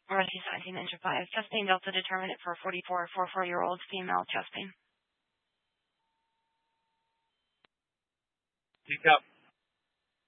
RC 17 inch of bias. Chest pain delta determinate for a 44-year-old female chest pain. Decap